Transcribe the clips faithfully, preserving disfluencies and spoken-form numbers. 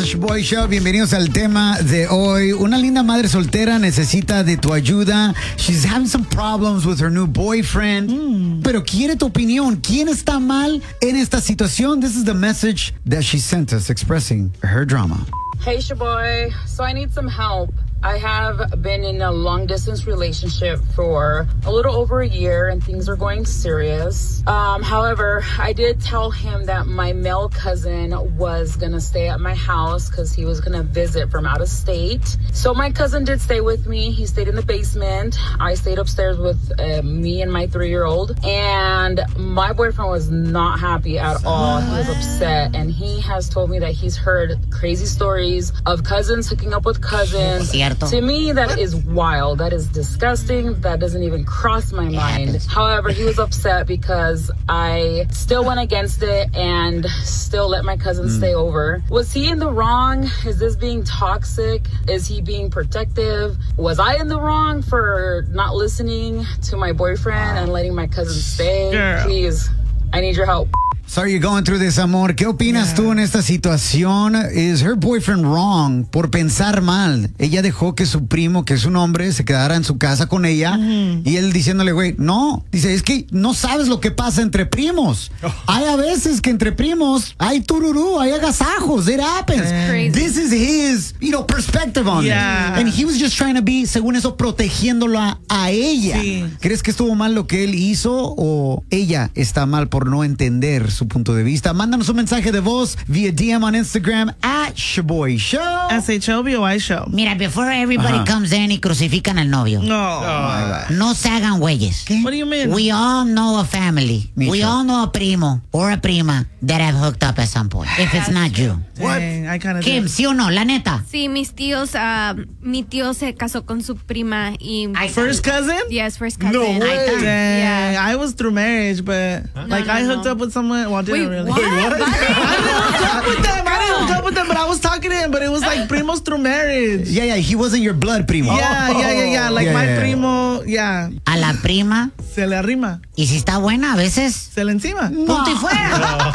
Boy Show, bienvenidos al tema de hoy. Una linda madre soltera necesita de tu ayuda. She's having some problems with her new boyfriend. Mm. Pero quiere tu opinión. ¿Quién está mal en esta situación? This is the message that she sent us expressing her drama. Hey, Shaboy. So I need some help. I have been in a long distance relationship for a little over a year and things are going serious. Um, however, I did tell him that my male cousin was going to stay at my house because he was going to visit from out of state. So my cousin did stay with me. He stayed in the basement. I stayed upstairs with uh, me and my three-year-old. And my boyfriend was not happy at all. He was upset. And he has told me that he's heard crazy stories of cousins hooking up with cousins. To me, that is wild. That is disgusting. That doesn't even cross my mind. However, he was upset because I still went against it and still let my cousin mm. stay over. Was he in the wrong? Is this being toxic? Is he being protective? Was I in the wrong for not listening to my boyfriend and letting my cousin stay? Girl. Please, I need your help. Sorry you're going through this, amor. ¿Qué opinas yeah. tú en esta situación? Is her boyfriend wrong por pensar mal? Ella dejó que su primo, que es un hombre, se quedara en su casa con ella mm-hmm. y él diciéndole, güey, no. Dice, es que no sabes lo que pasa entre primos. Oh. Hay a veces que entre primos hay tururú, hay agasajos. It happens. This is his, you know, perspective on yeah. it. And he was just trying to be, según eso, protegiéndola a ella. Sí. ¿Crees que estuvo mal lo que él hizo o ella está mal por no entender su punto de vista? Mándanos un mensaje de voz vía D M on Instagram at Shaboy Show. S H O B O I Show. Mira, before everybody uh-huh. comes in y crucifican al novio. No. Oh, no se hagan güeyes. What do you mean? We all know a family. Me We sure. all know a primo or a prima that have hooked up at some point. If it's not you. What? I kinda Kim, do. ¿sí o no? La neta. Sí, mis tíos, uh, mi tío se casó con su prima y... First cousin? Yes, first cousin. No way. Dang, yeah. I was through marriage, but huh? like no, no, I hooked no. up with someone. Well, I didn't Wait, really. what? Wait, what? I didn't hook up with them. I didn't hook up with them, but I was talking to him. But it was like primos through marriage. Yeah, yeah. He wasn't your blood primo. Yeah, yeah, yeah, yeah. Like yeah, my yeah. primo, yeah. A la prima. Se le arrima. Y si está buena, a veces. Se le encima. Punto y fuera.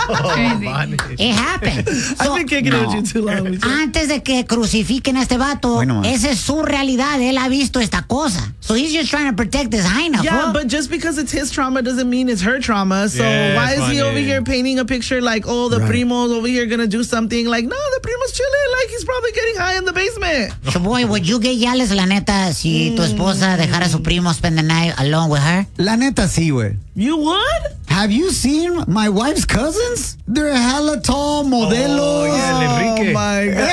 Oh, It happens. So, I've been kicking no. at you too long. Antes de que crucifiquen a este vato, bueno, esa es su realidad. Él ha visto esta cosa. So he's just trying to protect his hyena. Yeah, fool. but just because it's his trauma doesn't mean it's her trauma. So yeah, why is funny. he over here painting a picture like, oh, the right. primo's over here gonna do something? Like, no, the primo's chilling. Like, he's probably getting high in the basement. So, boy, would you get jealous, la neta, si mm. tu esposa dejara a su primo spend the night alone with her? La neta, sí, güey. You would? Have you seen my wife's cousins? They're hella tall, modelos. Oh, yeah, el Enrique. Oh, my God.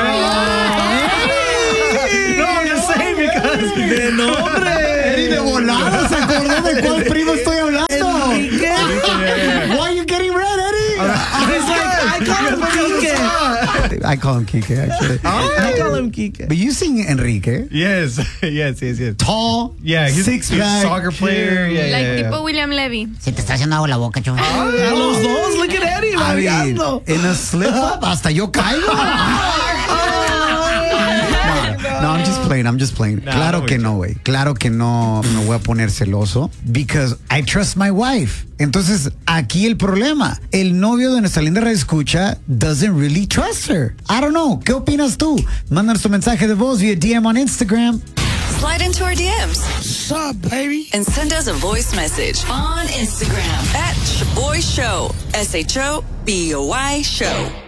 Yeah. Hey. No, I'm just saying because de nombre. Y de volada se acordó de cuál primo estoy hablando. Enrique. Why are you getting red, Eddie? He's like, I call him Kike. I call him Kike, actually. Oh, I call him Kike. But you sing Enrique. Yes, yes, yes, yes. Tall. Yeah, he's six he's pack, soccer player. Yeah, like yeah, yeah. tipo William Levy. Se te está haciendo agua la boca, chaval. Oh, a los dos. Look at Eddie. I mean, in a slip up, hasta yo caigo. No, I'm just playing, I'm just playing. No, claro que no, güey. Claro que no me voy a poner celoso. Because I trust my wife. Entonces, aquí el problema. El novio de nuestra linda escucha doesn't really trust her. I don't know. ¿Qué opinas tú? Mándanos tu mensaje de voz via D M on Instagram. Slide into our D Ms. What's up, baby? And send us a voice message on Instagram at Shaboy Show. S H O B O Y Show.